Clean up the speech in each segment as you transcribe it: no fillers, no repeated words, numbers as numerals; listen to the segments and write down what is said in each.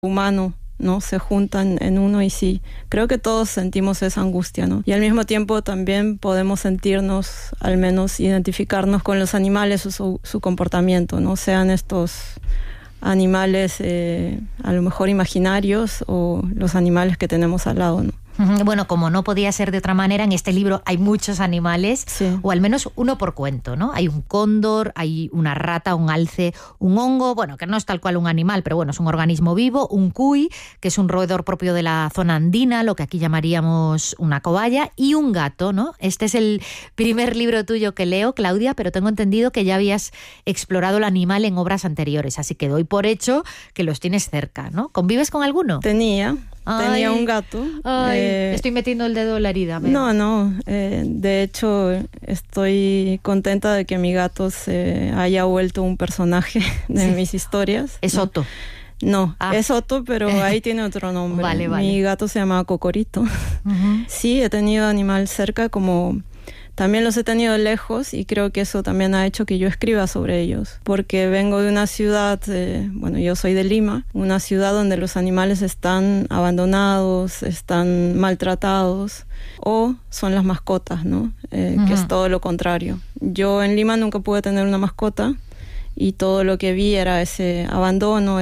humano, ¿no? Se juntan en uno, y sí, creo que todos sentimos esa angustia, ¿no? Y al mismo tiempo también podemos sentirnos, al menos identificarnos con los animales o su comportamiento, ¿no? Sean estos animales a lo mejor imaginarios o los animales que tenemos al lado, ¿no? Bueno, como no podía ser de otra manera, en este libro hay muchos animales, sí, o al menos uno por cuento, ¿no? Hay un cóndor, hay una rata, un alce, un hongo, bueno, que no es tal cual un animal, pero bueno, es un organismo vivo, un cuy, que es un roedor propio de la zona andina, lo que aquí llamaríamos una cobaya, y un gato, ¿no? Este es el primer libro tuyo que leo, Claudia, pero tengo entendido que ya habías explorado el animal en obras anteriores, así que doy por hecho que los tienes cerca, ¿no? ¿Convives con alguno? Tenía un gato. Estoy metiendo el dedo en la herida. No. De hecho, estoy contenta de que mi gato se haya vuelto un personaje de mis historias. ¿Es Otto? No, es Otto, pero ahí tiene otro nombre. Vale. Mi gato se llama Cocorito. Sí, he tenido animal cerca, como también los he tenido lejos, y creo que eso también ha hecho que yo escriba sobre ellos, porque vengo de una ciudad, yo soy de Lima, una ciudad donde los animales están abandonados, están maltratados, o son las mascotas, ¿no? Que es todo lo contrario. Yo en Lima nunca pude tener una mascota, y todo lo que vi era ese abandono,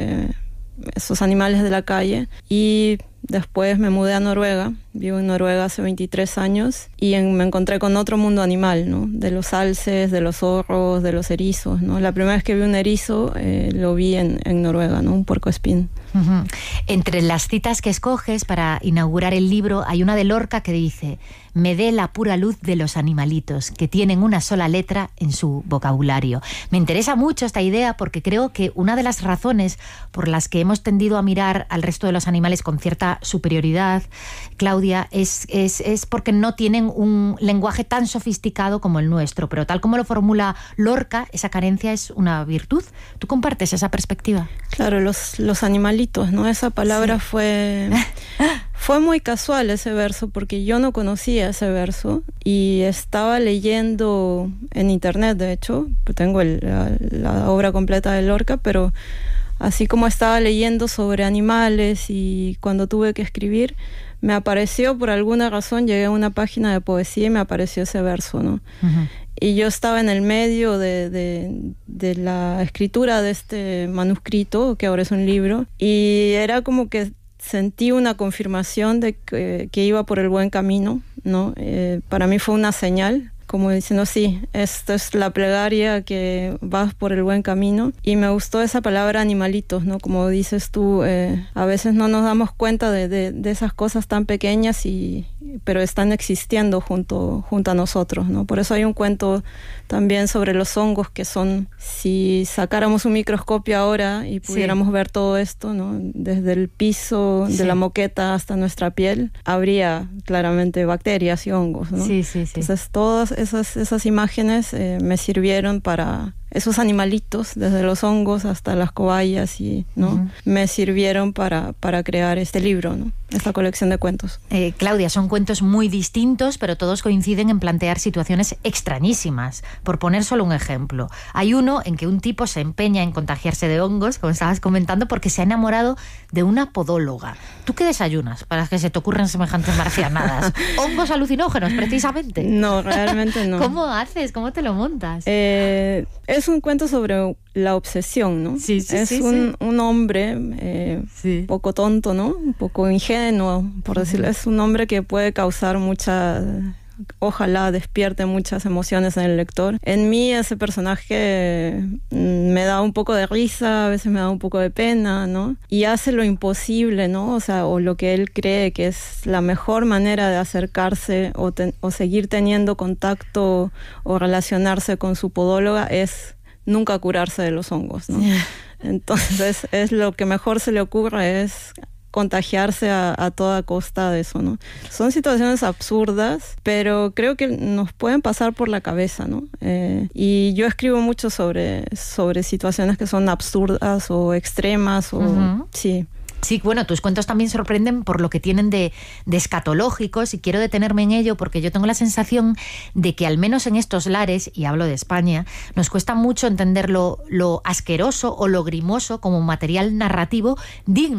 esos animales de la calle. Y después me mudé a Noruega, vivo en Noruega hace 23 años, y me encontré con otro mundo animal, ¿no? De los alces, de los zorros, de los erizos, ¿no? La primera vez que vi un erizo lo vi en Noruega, ¿no? Un puercoespín. Entre las citas que escoges para inaugurar el libro hay una de Lorca que dice: me dé la pura luz de los animalitos, que tienen una sola letra en su vocabulario. Me interesa mucho esta idea porque creo que una de las razones por las que hemos tendido a mirar al resto de los animales con cierta superioridad, Claudia, es porque no tienen un lenguaje tan sofisticado como el nuestro, pero tal como lo formula Lorca, esa carencia es una virtud. ¿Tú compartes esa perspectiva? Claro, los animalitos, ¿no? Esa palabra fue muy casual, ese verso, porque yo no conocía ese verso, y estaba leyendo en internet, de hecho, tengo la obra completa de Lorca, pero así como estaba leyendo sobre animales, y cuando tuve que escribir, me apareció, por alguna razón, llegué a una página de poesía y me apareció ese verso, ¿no? Y yo estaba en el medio de la escritura de este manuscrito, que ahora es un libro, y era como que sentí una confirmación de que iba por el buen camino, ¿no? Para mí fue una señal, como diciendo, sí, esto es la plegaria, que vas por el buen camino. Y me gustó esa palabra animalitos, ¿no? Como dices tú, a veces no nos damos cuenta de esas cosas tan pequeñas, pero están existiendo junto a nosotros, ¿no? Por eso hay un cuento también sobre los hongos, que son, si sacáramos un microscopio ahora y pudiéramos ver todo esto, ¿no? Desde el piso de la moqueta hasta nuestra piel, habría claramente bacterias y hongos, ¿no? Sí. Entonces todas esas imágenes me sirvieron para... Esos animalitos, desde los hongos hasta las cobayas, ¿no? Me sirvieron para crear este libro, ¿no? Esta colección de cuentos. Claudia, son cuentos muy distintos, pero todos coinciden en plantear situaciones extrañísimas. Por poner solo un ejemplo, hay uno en que un tipo se empeña en contagiarse de hongos, como estabas comentando, porque se ha enamorado de una podóloga. ¿Tú qué desayunas para que se te ocurran semejantes marcianadas? ¿Hongos alucinógenos, precisamente? No, realmente no. ¿Cómo haces? ¿Cómo te lo montas? Es un cuento sobre la obsesión, ¿no? Es un hombre poco tonto, ¿no? Un poco ingenuo, por decirlo. Es un hombre que puede causar ojalá despierte muchas emociones en el lector. En mí ese personaje me da un poco de risa, a veces me da un poco de pena, ¿no? Y hace lo imposible, ¿no? O lo que él cree que es la mejor manera de acercarse o seguir teniendo contacto o relacionarse con su podóloga es nunca curarse de los hongos, ¿no? Entonces es lo que mejor se le ocurre, es contagiarse a toda costa de eso, ¿no? Son situaciones absurdas, pero creo que nos pueden pasar por la cabeza, ¿no? Y yo escribo mucho sobre situaciones que son absurdas o extremas, sí. Sí, bueno, tus cuentos también sorprenden por lo que tienen de escatológicos, y quiero detenerme en ello porque yo tengo la sensación de que al menos en estos lares, y hablo de España, nos cuesta mucho entender lo asqueroso o lo grimoso como material narrativo digno